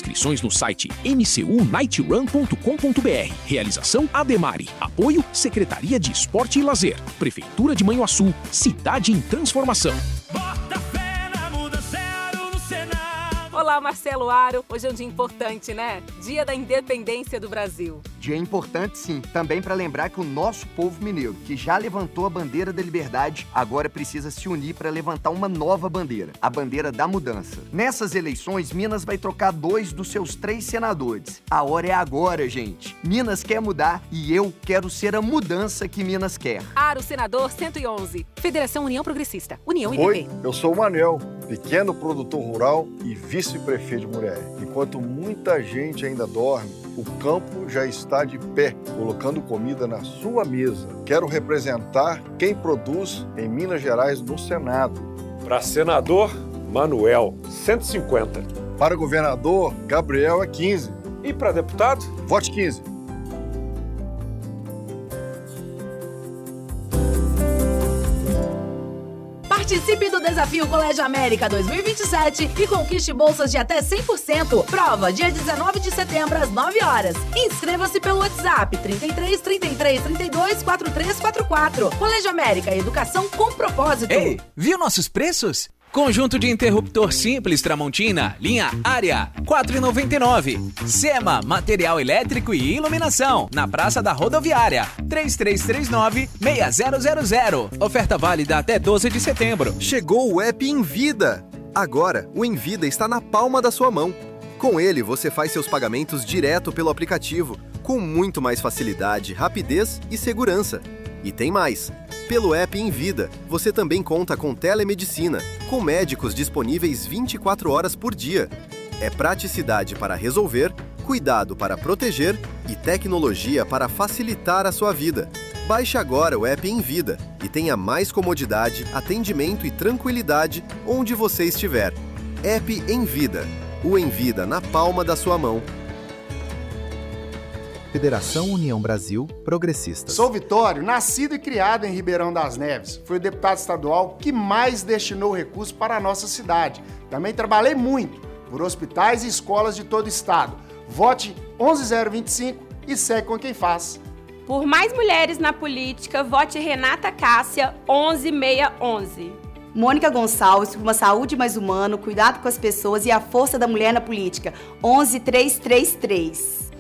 Inscrições no site mcunightrun.com.br. Realização Ademare. Apoio Secretaria de Esporte e Lazer. Prefeitura de Manhuaçu. Cidade em transformação. Bota fé na mudança, Aro no Senado. Olá, Marcelo Aro. Hoje é um dia importante, né? Dia da Independência do Brasil. Dia importante, sim. Também para lembrar que o nosso povo mineiro, que já levantou a bandeira da liberdade, agora precisa se unir para levantar uma nova bandeira, a bandeira da mudança. Nessas eleições, Minas vai trocar 2 dos seus 3 senadores. A hora é agora, gente. Minas quer mudar e eu quero ser a mudança que Minas quer. Aro, senador 111. Federação União Progressista. União IPP. Oi, eu sou o Manuel, pequeno produtor rural e vice-prefeito de Muré. Enquanto muita gente ainda dorme, o campo já está de pé, colocando comida na sua mesa. Quero representar quem produz em Minas Gerais no Senado. Para senador, Manuel, 150. Para governador, Gabriel é 15. E para deputado? Vote 15. Participe do Desafio Colégio América 2027 e conquiste bolsas de até 100%. Prova dia 19 de setembro às 9 horas. Inscreva-se pelo WhatsApp 33 33 32 43 44. Colégio América, educação com propósito. Ei, viu nossos preços? Conjunto de interruptor simples Tramontina, linha Área, R$ 4,99. Sema, material elétrico e iluminação, na Praça da Rodoviária, 3339-6000. Oferta válida até 12 de setembro. Chegou o app Envida. Agora, o Envida está na palma da sua mão. Com ele, você faz seus pagamentos direto pelo aplicativo, com muito mais facilidade, rapidez e segurança. E tem mais. Pelo app Envida, você também conta com telemedicina, com médicos disponíveis 24 horas por dia. É praticidade para resolver, cuidado para proteger e tecnologia para facilitar a sua vida. Baixe agora o app Envida e tenha mais comodidade, atendimento e tranquilidade onde você estiver. App Envida. O Envida na palma da sua mão. Federação União Brasil Progressistas. Sou Vitório, nascido e criado em Ribeirão das Neves. Fui o deputado estadual que mais destinou recursos para a nossa cidade. Também trabalhei muito por hospitais e escolas de todo o estado. Vote 11025 e segue com quem faz. Por mais mulheres na política, vote Renata Cássia 11611. Mônica Gonçalves, por uma saúde mais humana, cuidado com as pessoas e a força da mulher na política 11333.